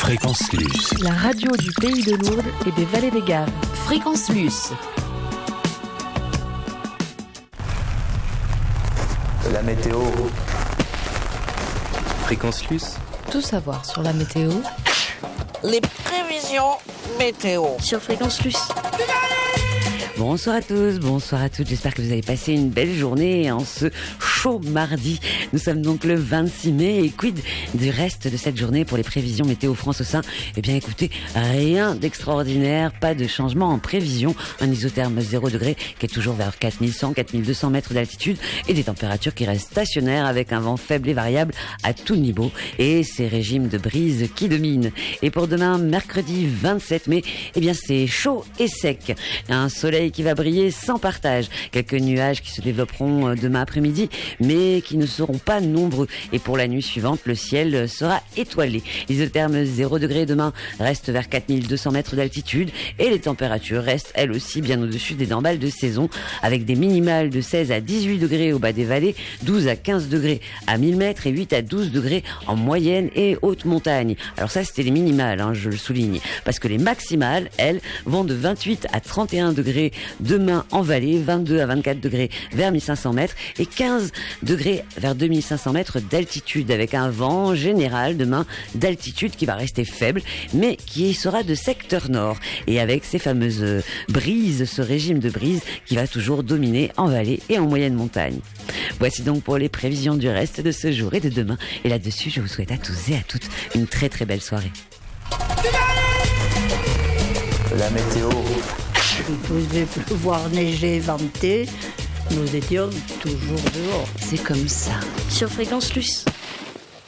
Fréquence Luce. La radio du pays de Lourdes et des vallées des Gaves. Fréquence Luce. La météo. Fréquence Luce. Tout savoir sur la météo. Les prévisions météo. Sur Fréquence Luce. Bonsoir à tous, bonsoir à toutes, j'espère que vous avez passé une belle journée en ce chaud mardi. Nous sommes donc le 26 mai et quid du reste de cette journée pour les prévisions météo France au sein. Eh bien écoutez, rien d'extraordinaire, pas de changement en prévision, un isotherme 0 degré qui est toujours vers 4100-4200 mètres d'altitude et des températures qui restent stationnaires avec un vent faible et variable à tout niveau et ces régimes de brise qui dominent. Et pour demain, mercredi 27 mai, eh bien c'est chaud et sec, un soleil qui va briller sans partage. Quelques nuages qui se développeront demain après-midi, mais qui ne seront pas nombreux. Et pour la nuit suivante, le ciel sera étoilé. L'isotherme 0 degré demain reste vers 4200 mètres d'altitude et les températures restent elles aussi bien au-dessus des normales de saison, avec des minimales de 16 à 18 degrés au bas des vallées, 12 à 15 degrés à 1000 mètres et 8 à 12 degrés en moyenne et haute montagne. Alors ça, c'était les minimales, je le souligne, parce que les maximales, elles, vont de 28 à 31 degrés demain en vallée, 22 à 24 degrés vers 1500 mètres et 15 degrés vers 2500 mètres d'altitude, avec un vent général demain d'altitude qui va rester faible mais qui sera de secteur nord et avec ces fameuses brises, ce régime de brise qui va toujours dominer en vallée et en moyenne montagne. Voici donc pour les prévisions du reste de ce jour et de demain, et là-dessus je vous souhaite à tous et à toutes une très très belle soirée. La météo. Il pouvait pleuvoir, neiger, venter. Nous étions toujours dehors. C'est comme ça. Sur Fréquence Luce.